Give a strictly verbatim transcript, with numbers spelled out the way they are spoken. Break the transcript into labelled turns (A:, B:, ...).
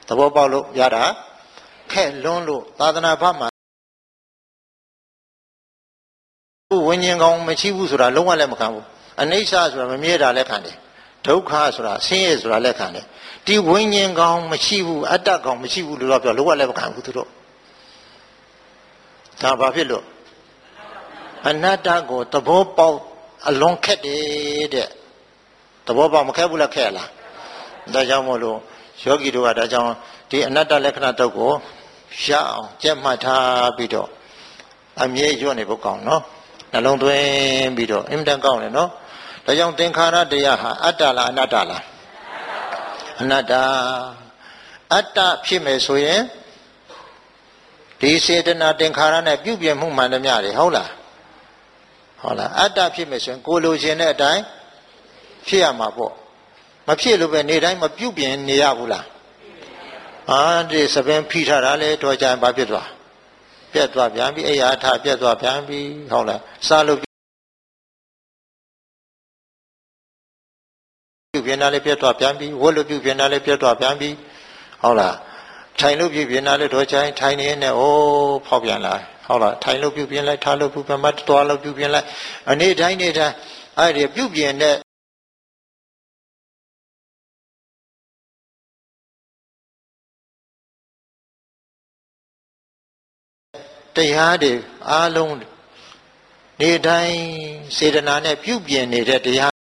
A: သဘောပေါက်လို့ရတာခက်လွန်းလို့သာသနာ့ဘက်မှာဝိညာဉ်ကောင်းမရှိဘူးဆိုတာလုံးဝလည်းမခံဘူးအနိစ္စဆိုတာမမြဲတာလည်းခံတယ်ဒုက္ခဆိုတာဆင်းရဲဆိုတာလည်းခံတယ်ဒီဝိညာဉ်ကောင်းမရှိဘူးအတ္တကောင်းမရှိဘူးလို့တော့ပြောလုံးဝလည်းမခံဘူးသူတို့ဒါဘာဖြစ်လို့အနတ္တကိုသဘောပေါက်အလွန်ခက်တယ်တဲ့သဘောပေါက်မခက်ဘူးလားခက်လားဒါကြောင့်မို့လို့ယောဂီတို့ကဒါကြောင့်ဒီအနတ္တလက္ခဏာတုတ်ကိုရအောင်ကြက်မှတ်ထားပြီးတော့အမြဲရွတ်နေဖို့ကောင်းနော်နှလုံးသွင်းပြီးတော့အင်မတန်ကောင်းတယ်နော်ဒါကြောင့်သင်္ခါရတရားဟာအတ္တလားအနတ္တလားအနတ္တအတ္တဖြစ်မယ်ဆိုရင်ဒီစေတနာသင်္ခါရနဲ့ပြုပြင်မှုမှန်သမျှတွေဟုတ်လားဟုတ်လားအတ္တဖြစ်မယ်ဆိုရင်ကိုလိုချင်တဲ့အတိုင်းဖြစ်ရမှာပေါ့မဖြစ်လို့ပဲနေတိုင်းမပြုပြင်နေရဘူးလားအာဒီစပင်းဖိထားတာလေတော့ကြရင်ဘာဖြစ်သွားပြတ်သွားပြန်ပြီအိယာထပြတ်သွားပြန်ပြီဟုတ်လားစားလို့ပြုပြင်တာလေပြတ်သွားပြန်ပြီဝတ်လို့ပြုပြင်တာလေပြတ်သွားပြန်ပြီဟုတ်လားထိုင်လို့ပြုပြင်တာလေတော့ကြရင်ထိုင်နေနေအိုးဖောက်ပြန်လာဟုတ်လားထိုင်လို့ပြုပြင်လိုက်ထားလို့ပြုပြင်မှတွားလို့ပြုပြင်လိုက်အနေတိုင်းနေတိုင်းအဲ့ဒီပြုပြင်တဲ့တရားတွေအားလုံးနေတိုင်းစေတနာနဲ့ပြုပြင်နေတဲ့တရား